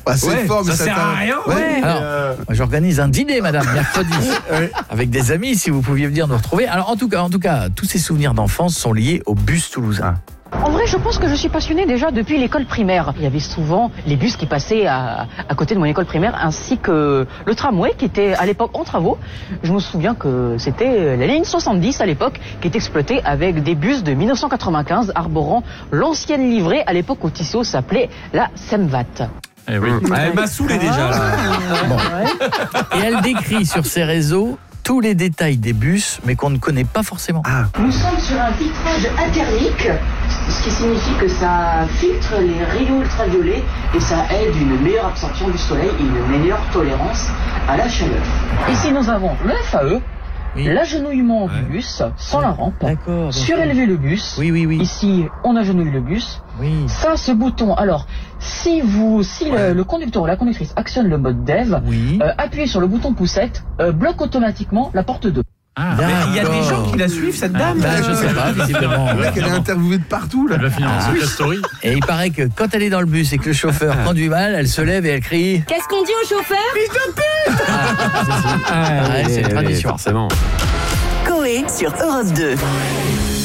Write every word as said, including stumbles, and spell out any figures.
Ah, c'est ouais, fort, mais ça, ça sert t'a- à rien. Ouais. Ouais. Alors, Euh, moi, j'organise un dîner, madame, mercredi, avec des amis, si vous pouviez venir nous retrouver. Alors, en tout cas, en tout cas, tous ces souvenirs d'enfance sont liés au bus toulousain. En vrai, je pense que je suis passionnée déjà depuis l'école primaire. Il y avait souvent les bus qui passaient à, à côté de mon école primaire, ainsi que le tramway qui était à l'époque en travaux. Je me souviens que c'était la ligne soixante-dix à l'époque qui est exploitée avec des bus de mille neuf cent quatre-vingt-quinze arborant l'ancienne livrée à l'époque où Tissot s'appelait la Semvat. Eh oui. Ah, elle m'a saoulé déjà là. Bon. Et elle décrit sur ses réseaux tous les détails des bus, mais qu'on ne connaît pas forcément. Ah, Nous sommes sur un vitrage athermique, ce qui signifie que ça filtre les rayons ultraviolets et ça aide une meilleure absorption du soleil et une meilleure tolérance à la chaleur. Ici nous avons le F A E, Oui. l'agenouillement Ouais. du bus sans la rampe, D'accord. donc- surélever le bus. Oui, oui, oui. Ici on agenouille le bus. Oui. Ça, ce bouton, alors si vous, si le, le conducteur ou la conductrice actionne le mode dev, Oui. euh, appuyez sur le bouton poussette, euh, bloque automatiquement la porte deux. Ah, mais il y a des gens qui la suivent cette dame. Bah, je sais pas, visiblement. le mec, elle est interviewée de partout, là. Elle va finir en success story. Et il paraît que quand elle est dans le bus et que le chauffeur conduit mal, elle se lève et elle crie. Qu'est-ce qu'on dit au chauffeur? Ah, ouais, c'est une tradition. Forcément. Coé sur Europe deux.